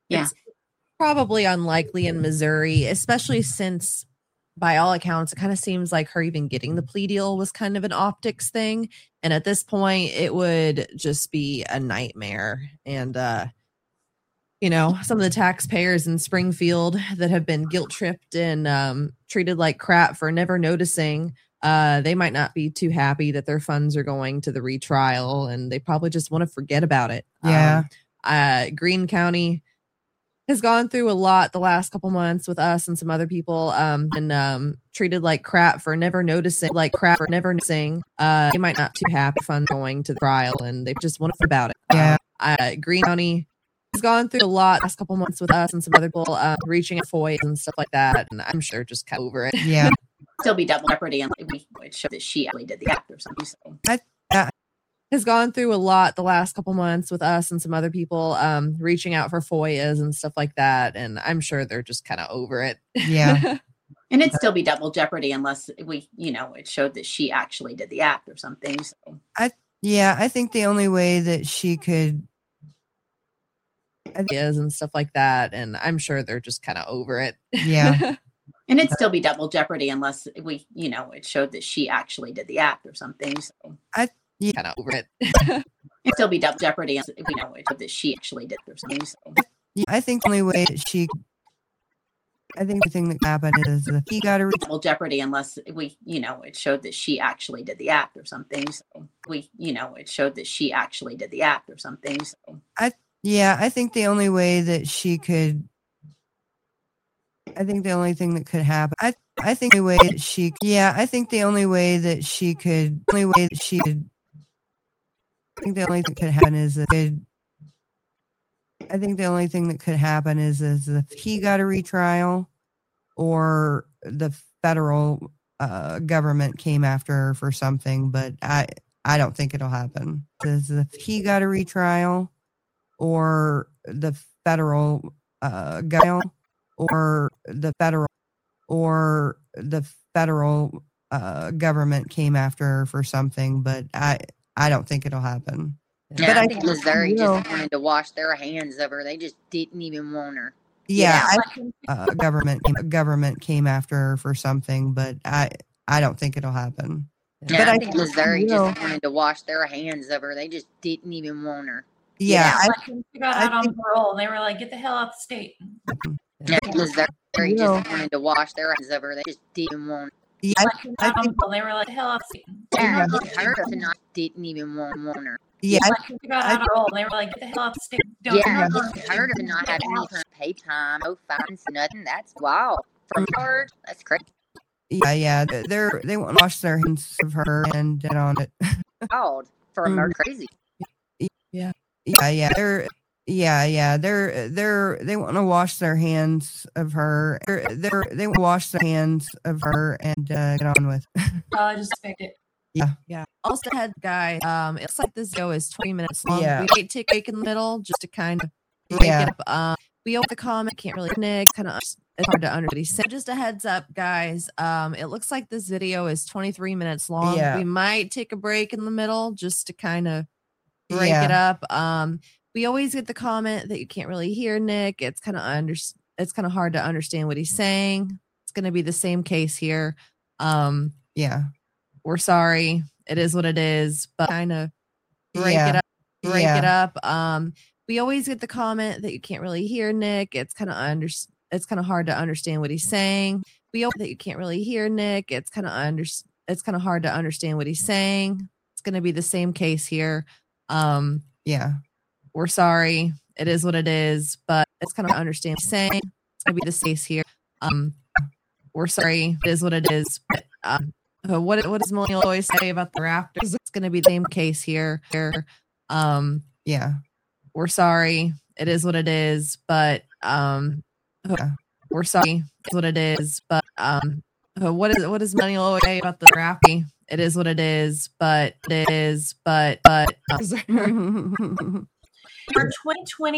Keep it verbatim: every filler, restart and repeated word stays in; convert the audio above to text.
Yeah. It's probably unlikely in Missouri, especially since by all accounts, it kind of seems like her even getting the plea deal was kind of an optics thing. And at this point, it would just be a nightmare. And, uh, you know, some of the taxpayers in Springfield that have been guilt tripped and um, treated like crap for never noticing, uh, they might not be too happy that their funds are going to the retrial, and they probably just want to forget about it. Yeah. Um, uh, Greene County has gone through a lot the last couple months with us and some other people, um, and um, treated like crap for never noticing, like crap for never noticing. Uh, they might not be too happy fun going to the trial, and they just want to forget about it. Yeah. Um, uh, Greene County has gone through a lot the last couple months with us and some other people, uh, reaching out F O I A and stuff like that, and I'm sure just kind of over it. Yeah. Still be double jeopardy, and we would show that she actually did the act or something. So. I, uh, has gone through a lot the last couple months with us and some other people, um, reaching out for F O I As and stuff like that. And I'm sure they're just kind of over it. Yeah. And it'd still be double jeopardy unless we, you know, it showed that she actually did the act or something. So. I, yeah, I think the only way that she could is and stuff like that. And I'm sure they're just kind of over it. Yeah. And it'd still be double jeopardy unless we, you know, it showed that she actually did the act or something. So. I, yeah. kind of over it. It'd still be double jeopardy unless we know it showed that she actually did or something. So. Yeah, I think the only way that she, I think the thing that happened is that he got a re- double jeopardy unless we, you know, it showed that she actually did the act or something. So we, you know, it showed that she actually did the act or something. So. I, yeah, I think the only way that she could, I think the only thing that could happen, I, I think the way that she, yeah, I think the only way that she could, only way that she could, I think the only thing that could happen is that could, I think the only thing that could happen is, is if he got a retrial or the federal uh, government came after her for something, but I, I don't think it'll happen. Is if he got a retrial or the federal uh, government or the federal or the federal uh, government came after her for something, but I, I don't think it'll happen. Yeah, but I, I think Missouri will. just wanted to wash their hands of her. They just didn't even want her. Yeah, I, uh, government government came after her for something, but I, I don't think it'll happen. Yeah, but I, I think think Missouri will. just wanted to wash their hands of her. They just didn't even want her. Yeah, Yeah, I, like when she got I out on think- parole, and they were like, "Get the hell out the state." Yeah, I think Missouri will. just wanted to wash their hands of her. They just didn't want her. yeah, I, Like, she got I out on think, parole, and they were like, "Get the hell out the state." Yeah, Yeah. her tonight didn't even want, want her. yeah, I, Like, when she got I out on parole, and they were like, "Get the hell out the state." Don't Yeah, don't- just her to not have any kind of pay time, no fines, nothing. That's wild. For her, that's crazy. yeah, yeah. They're they won't wash their hands of her and get on it. Wild for a Mm. murder, crazy. Yeah, yeah. They're yeah, yeah. They're they're they want to wash their hands of her. They're, they're they want to wash their hands of her and uh, get on with. Uh, just expect it. Yeah. Also, head guy, um, it looks like this video is twenty minutes long. Yeah. We might take a break in the middle just to kind of break Yeah. it up. Um, we open the comment, can't really Nick, kind of it's hard to understand. So just a heads up, guys. Um, it looks like this video is twenty-three minutes long. Yeah. We might take a break in the middle just to kind of break Yeah. it up. Um, we always get the comment that you can't really hear Nick. It's kind of under it's kind of hard to understand what he's saying. It's going to be the same case here. Um, Yeah, we're sorry. It is what it is, but kind of break Yeah. it up, break Yeah. it up. Um, we always get the comment that you can't really hear Nick. It's kind of under, it's kind of hard to understand what he's saying. We hope that you can't really hear Nick. It's kind of under, it's kind of hard to understand what he's saying. It's going to be the same case here. Um, yeah, we're sorry. It is what it is, but it's kind of understand what he's saying. It's going to be the case here. Um, we're sorry. It is what it is, but um, uh, what what does Millennial always say about the Raptors? It's going to be the same case here. Here, um, yeah, we're sorry. It is what it is, but um, uh, Yeah. we're sorry. It's what it is, but um, uh, what is what does Millennial always say about the Raptors? It is what it is, but it is, but but. Uh, For twenty twenty.